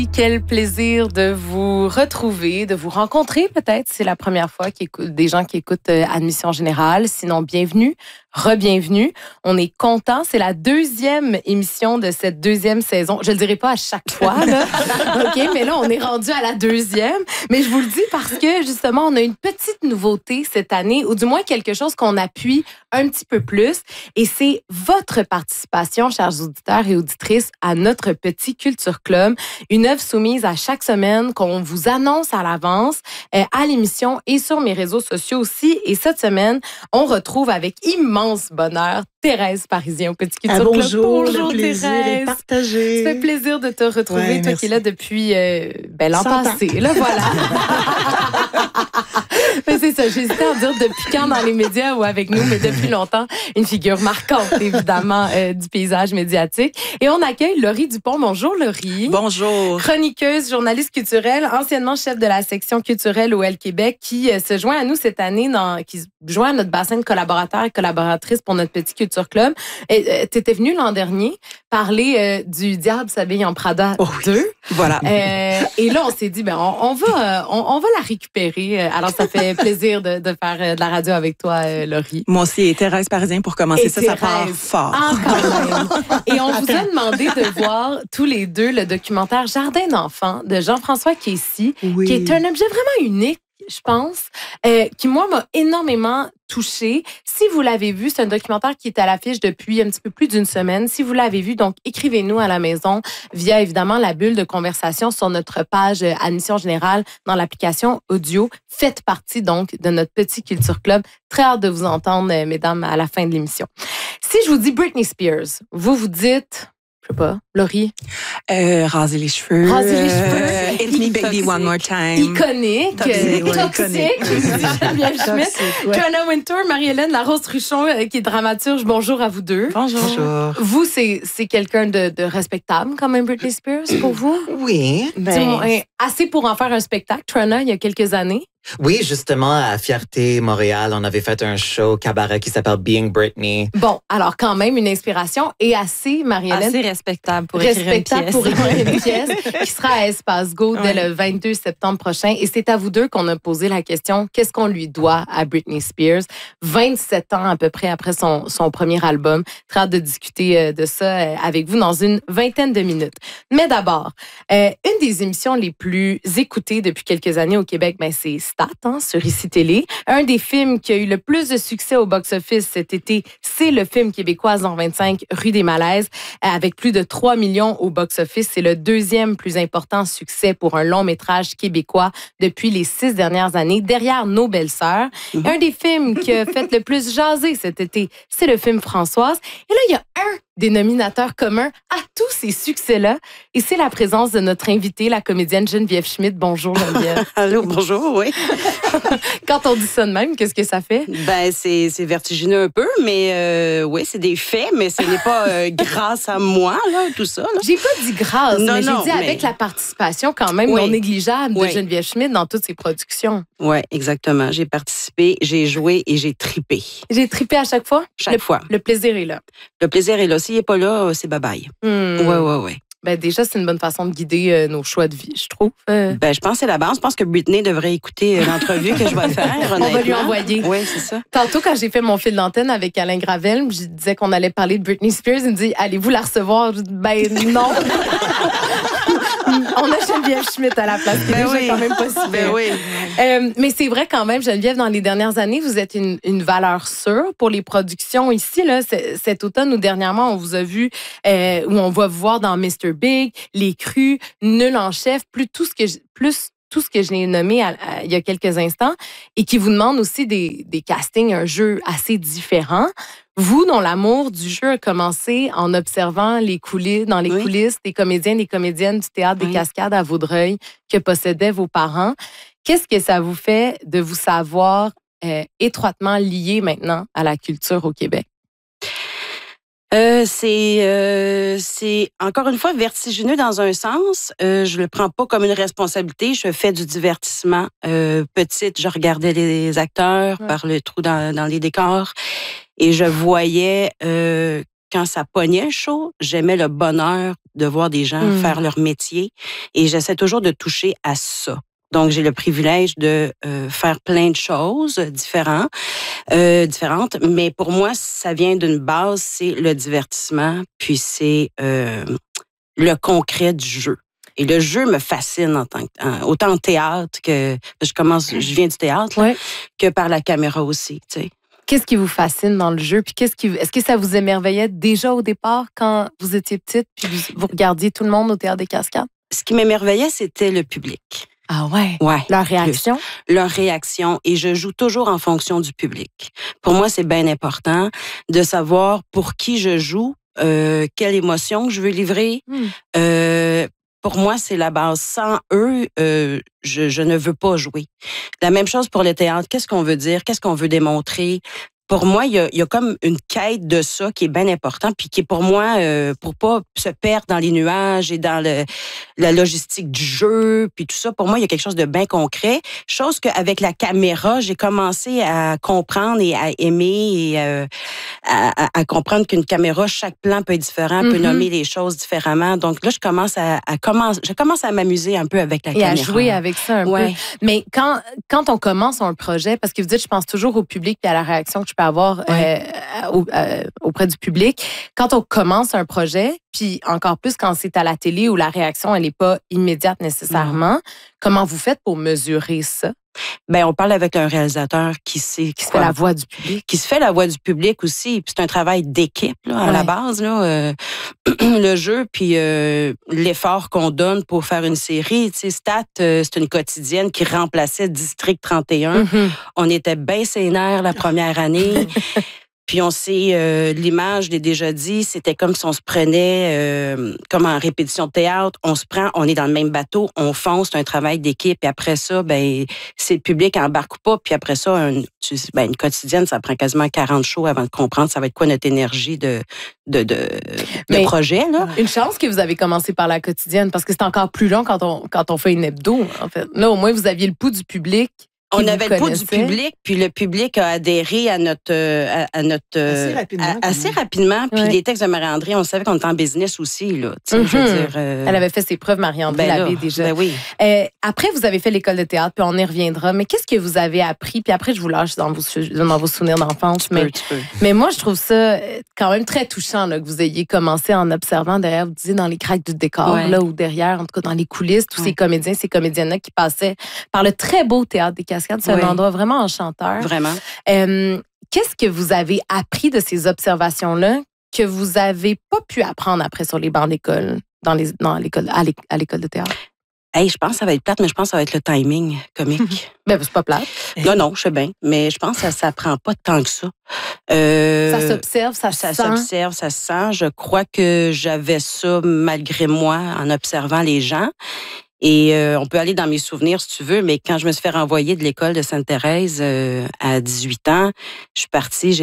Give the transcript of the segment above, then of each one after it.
Quel plaisir de vous retrouver, de vous rencontrer peut-être. C'est la première fois des gens qui écoutent Admission Générale. Sinon, bienvenue, re-bienvenue. On est contents. C'est la deuxième émission de cette deuxième saison. Je le dirai pas à chaque fois, là. OK, mais là, on est rendu à la deuxième. Mais je vous le dis parce que, justement, on a une petite nouveauté cette année, ou du moins quelque chose qu'on appuie un petit peu plus. Et c'est votre participation, chers auditeurs et auditrices, à notre petit Culture Club. Une œuvre soumise à chaque semaine qu'on vous annonce à l'avance à l'émission et sur mes réseaux sociaux aussi. Et cette semaine, on retrouve avec immense bonheur Thérèse Parisien au Petit Culture Club. Bonjour Thérèse. Est partagé. Ça fait plaisir de te retrouver, toi qui es là depuis l'an passé. Là, voilà. Mais c'est ça, j'hésitais à dire depuis quand dans les médias ou avec nous, mais depuis longtemps, une figure marquante, évidemment, du paysage médiatique. Et on accueille Laurie Dupont. Bonjour, Laurie. Bonjour. Chroniqueuse, journaliste culturelle, anciennement chef de la section culturelle au L-Québec, qui se joint à nous cette année, qui se joint à notre bassin de collaborateurs et collaboratrices pour notre petit Culture Club. Tu étais venue l'an dernier parler du Diable s'habille en Prada 2. Voilà. Et là, on s'est dit, on va la récupérer. Alors, ça fait plaisir de faire de la radio avec toi, Laurie. Moi aussi, et Thérèse Parisien pour commencer, ça part fort. Quand même. Et on vous a demandé de voir tous les deux le documentaire Jardin d'enfants de Jean-François Casey, qui est un objet vraiment unique, je pense, qui, moi, m'a énormément touchée. Si vous l'avez vu, c'est un documentaire qui est à l'affiche depuis un petit peu plus d'une semaine. Si vous l'avez vu, donc écrivez-nous à la maison via, évidemment, la bulle de conversation sur notre page Admission Générale dans l'application audio. Faites partie, donc, de notre petit Culture Club. Très hâte de vous entendre, mesdames, à la fin de l'émission. Si je vous dis Britney Spears, vous dites... Je sais pas, Laurie? Raser les cheveux. Raser les cheveux. Hit me baby one more time. Iconique. Toxique. Joanna Wintour, Marie-Hélène Larose-Truchon, qui est dramaturge. Bonjour à vous deux. Bonjour. Vous, c'est quelqu'un de respectable, quand même, Britney Spears, pour vous? Oui. Assez pour en faire un spectacle, Trona, il y a quelques années. Oui, justement, à Fierté Montréal, on avait fait un show cabaret qui s'appelle Being Britney. Bon, alors quand même une inspiration et assez, Marie-Hélène. Assez respectable pour écrire une pièce qui sera à Espace Go dès le 22 septembre prochain. Et c'est à vous deux qu'on a posé la question, qu'est-ce qu'on lui doit à Britney Spears? 27 ans à peu près après son premier album. Très hâte de discuter de ça avec vous dans une vingtaine de minutes. Mais d'abord, une des émissions les plus écoutées depuis quelques années au Québec, c'est Stat, sur ICI Télé. Un des films qui a eu le plus de succès au box-office cet été, c'est le film québécois 25 Rue des Malaises, avec plus de 3 millions au box-office. C'est le deuxième plus important succès pour un long-métrage québécois depuis les 6 dernières années, derrière Nos belles-sœurs. Un des films qui a fait le plus jaser cet été, c'est le film Françoise. Et là, il y a un dénominateur commun à tous ces succès-là, et c'est la présence de notre invitée, la comédienne Geneviève Schmidt. Bonjour, Geneviève. Allô, bonjour, oui. Quand on dit ça de même, qu'est-ce que ça fait? C'est vertigineux un peu, mais oui, c'est des faits, mais ce n'est pas grâce à moi, là, tout ça. Là. J'ai pas dit grâce, mais j'ai dit avec la participation quand même non négligeable de Geneviève Schmidt dans toutes ses productions. Oui, exactement. J'ai participé, j'ai joué et j'ai tripé. J'ai tripé à chaque fois? Chaque fois. Le plaisir est là. Le plaisir est là. S'il n'est pas là, c'est bye-bye. Oui. Déjà, c'est une bonne façon de guider nos choix de vie, je trouve. Je pense que c'est la base. Je pense que Britney devrait écouter l'entrevue que je vais faire. On va lui envoyer. Oui, c'est ça. Tantôt, quand j'ai fait mon fil d'antenne avec Alain Gravel, je disais qu'on allait parler de Britney Spears. Il me dit, allez-vous la recevoir? Je dis, non. On a Geneviève Schmidt à la place, qui est déjà quand même pas si bien. Mais c'est vrai quand même, Geneviève, dans les dernières années, vous êtes une valeur sûre pour les productions ici. Là, cet automne ou dernièrement, on vous a vu, où on va vous voir dans Mr. Big, Les Crus, Nul en chef, tout ce que je l'ai nommé il y a quelques instants, et qui vous demande aussi des castings, un jeu assez différent. Vous, dont l'amour du jeu a commencé en observant les coulisses, dans les coulisses des comédiens et des comédiennes du Théâtre des Cascades à Vaudreuil que possédaient vos parents, qu'est-ce que ça vous fait de vous savoir étroitement lié maintenant à la culture au Québec? C'est encore une fois vertigineux dans un sens. Je le prends pas comme une responsabilité. Je fais du divertissement. Petite, je regardais les acteurs par le trou dans les décors et je voyais quand ça pognait chaud, j'aimais le bonheur de voir des gens faire leur métier et j'essaie toujours de toucher à ça. Donc, j'ai le privilège de faire plein de choses différentes. Mais pour moi, ça vient d'une base, c'est le divertissement, puis c'est le concret du jeu. Et le jeu me fascine autant en théâtre que je viens du théâtre, là, que par la caméra aussi, tu sais. Qu'est-ce qui vous fascine dans le jeu? Puis est-ce que ça vous émerveillait déjà au départ quand vous étiez petite puis vous regardiez tout le monde au Théâtre des Cascades? Ce qui m'émerveillait, c'était le public. Ah ouais? Ouais. Leur réaction? Leur réaction. Et je joue toujours en fonction du public. Pour moi, c'est bien important de savoir pour qui je joue, quelle émotion je veux livrer. Pour moi, c'est la base. Sans eux, je ne veux pas jouer. La même chose pour le théâtre. Qu'est-ce qu'on veut dire? Qu'est-ce qu'on veut démontrer? Pour moi, il y a comme une quête de ça qui est bien important, puis qui est pour moi, pour pas se perdre dans les nuages et dans la logistique du jeu, puis tout ça. Pour moi, il y a quelque chose de bien concret. Chose qu'avec la caméra, j'ai commencé à comprendre et à aimer et à comprendre qu'une caméra, chaque plan peut être différent, peut nommer les choses différemment. Donc là, je commence à m'amuser un peu avec la caméra. Et à jouer avec ça un peu. Mais quand on commence un projet, parce que vous dites, je pense toujours au public et à la réaction que je peux avoir auprès du public. Quand on commence un projet, puis encore plus quand c'est à la télé où la réaction, elle n'est pas immédiate nécessairement, comment vous faites pour mesurer ça? Ben, on parle avec un réalisateur qui sait qui se fait la voix du public. Qui se fait la voix du public aussi. Puis c'est un travail d'équipe là, à la base. Là, le jeu, puis l'effort qu'on donne pour faire une série. Tu sais, Stat, c'est une quotidienne qui remplaçait District 31. On était bien sénères la première année. Puis on sait, l'image, je l'ai déjà dit, c'était comme si on se prenait, comme en répétition de théâtre, on se prend, on est dans le même bateau, on fonce, c'est un travail d'équipe. Et après ça, ben c'est le public embarque ou pas. Puis après ça, une quotidienne, ça prend quasiment 40 shows avant de comprendre ça va être quoi notre énergie de projet. Là. Une chance que vous avez commencé par la quotidienne, parce que c'est encore plus long quand on fait une hebdo, en fait. Là, au moins, vous aviez le pouls du public. On avait le pouls du public, puis le public a adhéré à notre assez rapidement. Puis les textes de Marie-André, on savait qu'on était en business aussi là. Je veux dire, elle avait fait ses preuves, Marie-André l'avait déjà. Ben oui. Après, vous avez fait l'école de théâtre, puis on y reviendra. Mais qu'est-ce que vous avez appris? Puis après, je vous lâche dans vos souvenirs d'enfance. Mais moi, je trouve ça quand même très touchant là, que vous ayez commencé en observant derrière, vous disiez, dans les craques du décor, là, ou derrière, en tout cas dans les coulisses, tous ces comédiens, ces comédiennes-là qui passaient par le très beau Théâtre des Cascades. C'est un endroit vraiment enchanteur. Vraiment. Qu'est-ce que vous avez appris de ces observations-là que vous n'avez pas pu apprendre après sur les bancs d'école, à l'école de théâtre? Hey, je pense que ça va être plate, mais je pense que ça va être le timing comique. Ben, c'est pas plate. Non, je sais bien. Mais je pense que ça s'apprend pas tant que ça. Ça s'observe, ça se sent. Ça s'observe, ça se sent. Je crois que j'avais ça malgré moi en observant les gens. Et on peut aller dans mes souvenirs si tu veux, mais quand je me suis fait renvoyer de l'école de Sainte-Thérèse à 18 ans, je suis partie,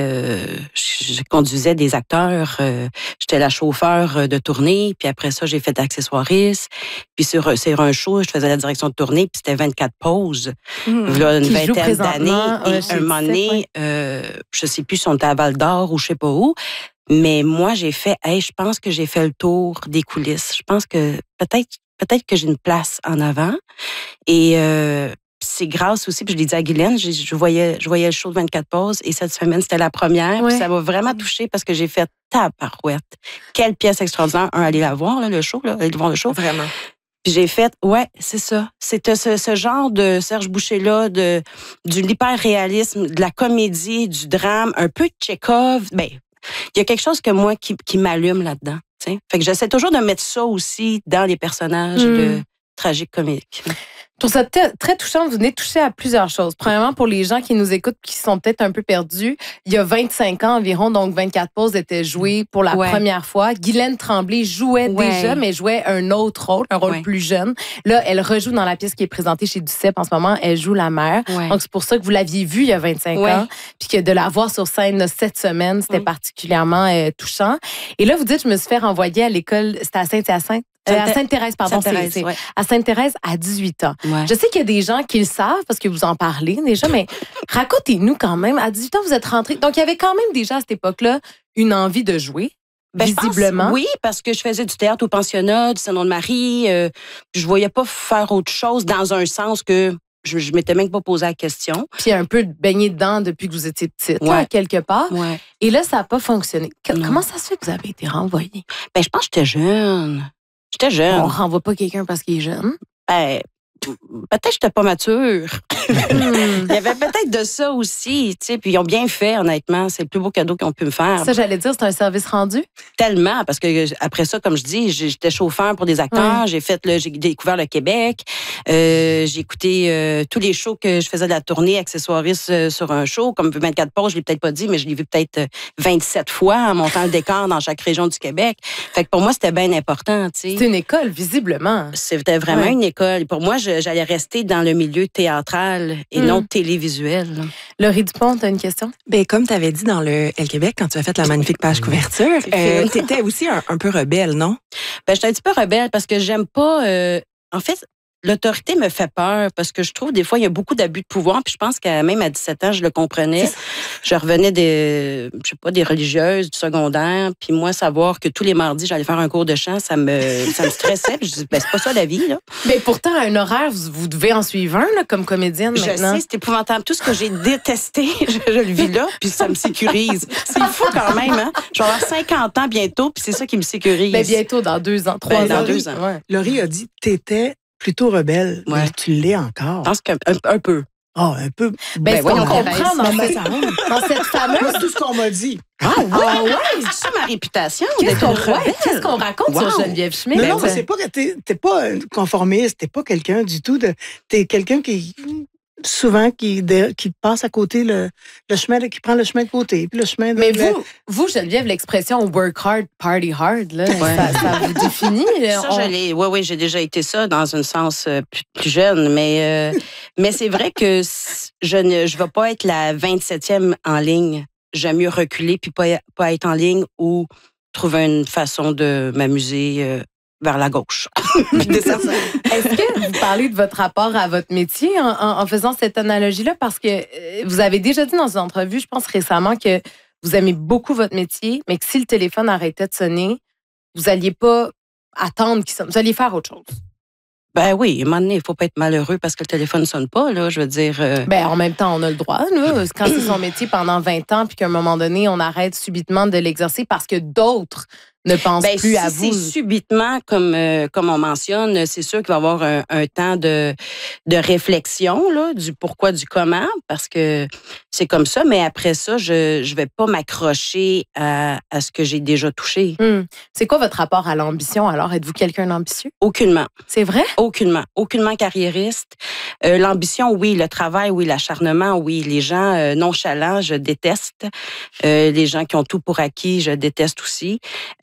je conduisais des acteurs, j'étais la chauffeur de tournée, puis après ça, j'ai fait accessoiriste, puis sur un show, je faisais la direction de tournée, puis c'était 24 pauses, là, une vingtaine d'années, et un moment donné, je sais plus si on était à Val-d'Or ou je sais pas où, mais moi, j'ai fait, je pense que j'ai fait le tour des coulisses. Je pense que peut-être que j'ai une place en avant. Et c'est grâce aussi, puis je l'ai dit à Guylaine, je voyais le show de 24 pauses et cette semaine, c'était la première. Puis ça m'a vraiment touchée parce que j'ai fait tabarouette. Quelle pièce extraordinaire. Aller la voir, là, le show, aller voir le show. Vraiment. Puis j'ai fait, c'est ça. C'était ce genre de Serge Boucher-là, de l'hyper-réalisme, de la comédie, du drame, un peu de Tchekhov. Ben, il y a quelque chose que moi qui m'allume là-dedans. T'sais. Fait que j'essaie toujours de mettre ça aussi dans les personnages de tragiques comiques. Je trouve ça très touchant. Vous venez de toucher à plusieurs choses. Premièrement, pour les gens qui nous écoutent qui sont peut-être un peu perdus, il y a 25 ans environ, donc 24 pauses étaient jouées pour la première fois. Guylaine Tremblay jouait déjà, mais jouait un autre rôle, un rôle plus jeune. Là, elle rejoue dans la pièce qui est présentée chez Duceppe en ce moment. Elle joue la mère. Donc, c'est pour ça que vous l'aviez vue il y a 25 ans. Puis que de la voir sur scène là, cette semaine, c'était particulièrement touchant. Et là, vous dites, je me suis fait renvoyer à l'école, c'était à Saint-Hyacinthe. À Sainte-Thérèse, pardon. À Sainte-Thérèse à 18 ans. Ouais. Je sais qu'il y a des gens qui le savent parce que vous en parlez déjà, mais racontez-nous quand même. À 18 ans, vous êtes rentrés. Donc, il y avait quand même déjà à cette époque-là une envie de jouer. Ben, visiblement. Oui, parce que je faisais du théâtre au pensionnat, du Saint-Nom-de-Marie. Je voyais pas faire autre chose dans un sens que je m'étais même pas posé la question. Puis un peu baigné dedans depuis que vous étiez petite, là, quelque part. Ouais. Et là, ça n'a pas fonctionné. Comment ça se fait que vous avez été renvoyée? Ben, je pense que j'étais jeune. On renvoie pas quelqu'un parce qu'il est jeune. Ben, peut-être que j'étais pas mature. Il y avait peut-être de ça aussi, tu sais. Puis ils ont bien fait, honnêtement. C'est le plus beau cadeau qu'ils ont pu me faire. Ça, j'allais dire, c'est un service rendu? Tellement, parce que après ça, comme je dis, j'étais chauffeur pour des acteurs. J'ai découvert le Québec. J'ai écouté tous les shows que je faisais de la tournée accessoiriste sur un show. Comme 24 pauses, je l'ai peut-être pas dit, mais je l'ai vu peut-être 27 fois en montant le décor dans chaque région du Québec. Fait que pour moi, c'était bien important, tu sais. C'est une école, visiblement. C'était vraiment une école. Et pour moi, j'allais rester dans le milieu théâtral et non télévisuel. Laurie Dupont, tu as une question? Ben, comme tu avais dit dans le Elle Québec, quand tu as fait la magnifique page couverture, tu étais aussi un peu rebelle, non? Ben, j'étais un petit peu rebelle parce que j'aime pas... en fait, l'autorité me fait peur parce que je trouve des fois il y a beaucoup d'abus de pouvoir. Puis je pense que même à 17 ans, je le comprenais. Je revenais des religieuses du secondaire. Puis moi, savoir que tous les mardis, j'allais faire un cours de chant, ça me stressait. Puis je dis, ben, c'est pas ça la vie, là. Mais pourtant, à un horaire, vous devez en suivre un, là, comme comédienne maintenant. Je sais, c'est épouvantable. Tout ce que j'ai détesté, je le vis là, puis ça me sécurise. C'est fou quand même, hein? Je vais avoir 50 ans bientôt, puis c'est ça qui me sécurise. Ben, bientôt, dans 2 ans, 3 ans. Dans 2 ans. Ouais. Laurie a dit que t'étais plutôt rebelle, mais tu l'es encore. Je pense qu'un peu. Ah, un peu. Ben, ce qu'on comprend dans cette fameuse... C'est tout ce qu'on m'a dit. Ah ouais? C'est ça ma réputation? Qu'est-ce qu'on raconte sur Geneviève Schmidt? Non, mais c'est pas que t'es pas conformiste, t'es pas quelqu'un du tout de... T'es quelqu'un qui... souvent qui passe à côté le chemin, qui prend le chemin de côté. Puis le chemin de... Mais vous, Geneviève, l'expression work hard, party hard, là, ça vous définit? Ça, oui, j'ai déjà été ça dans un sens plus jeune, mais c'est vrai que je ne vais pas être la 27e en ligne. J'aime mieux reculer puis pas être en ligne ou trouver une façon de m'amuser vers la gauche. Est-ce que vous parlez de votre rapport à votre métier en faisant cette analogie-là? Parce que vous avez déjà dit dans une entrevue, je pense récemment, que vous aimez beaucoup votre métier, mais que si le téléphone arrêtait de sonner, vous n'alliez pas attendre qu'il sonne. Vous alliez faire autre chose. Ben oui, à un moment donné, il ne faut pas être malheureux parce que le téléphone ne sonne pas, là, je veux dire... Ben, en même temps, on a le droit, là. Quand c'est son métier pendant 20 ans, puis qu'à un moment donné, on arrête subitement de l'exercer parce que d'autres ne pensent plus à vous. Si c'est subitement, comme on mentionne, c'est sûr qu'il va y avoir un temps de réflexion, là, du pourquoi, du comment, parce que c'est comme ça, mais après ça, je vais pas m'accrocher à ce que j'ai déjà touché. C'est quoi votre rapport à l'ambition, alors? Êtes-vous quelqu'un d'ambitieux? Aucunement. C'est vrai? Aucunement. Aucunement carriériste. L'ambition, oui. Le travail, oui. L'acharnement, oui. Les gens nonchalants, je déteste. Les gens qui ont tout pour acquis, je déteste aussi.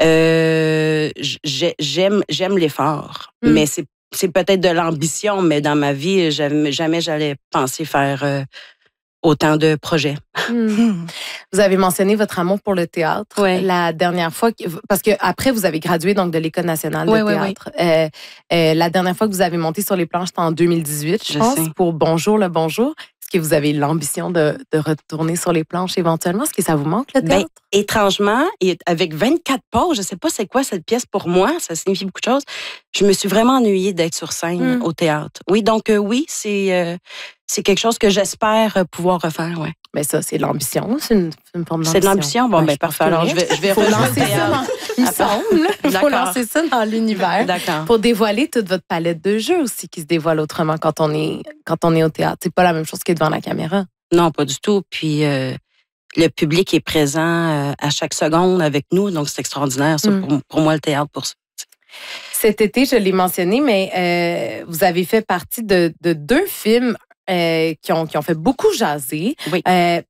J'aime l'effort, mais c'est peut-être de l'ambition, mais dans ma vie, jamais j'allais penser faire autant de projets. Vous avez mentionné votre amour pour le théâtre. Ouais. La dernière fois, parce que après vous avez gradué donc de l'École nationale de théâtre. La dernière fois que vous avez monté sur les planches, c'était en 2018, je pense, pour Bonjour le Bonjour. Est-ce que vous avez l'ambition de retourner sur les planches éventuellement? Est-ce que ça vous manque, le théâtre? Ben, étrangement, et avec 24 pauses, je sais pas c'est quoi cette pièce pour moi, ça signifie beaucoup de choses. Je me suis vraiment ennuyée d'être sur scène au théâtre. Oui, donc oui, c'est quelque chose que j'espère pouvoir refaire, ouais. Mais ça, c'est l'ambition. C'est une forme d'ambition. C'est de l'ambition? Bon, ben parfait. Alors, je vais relancer ça. Il me semble. Il faut lancer ça dans l'univers. D'accord. Pour dévoiler toute votre palette de jeux aussi qui se dévoile autrement quand on est au théâtre. C'est pas la même chose que devant la caméra. Non, pas du tout. Puis le public est présent à chaque seconde avec nous, donc c'est extraordinaire, ça, pour moi, le théâtre, pour ça. Cet été, je l'ai mentionné, mais vous avez fait partie de 2 films qui ont fait beaucoup jaser. Oui.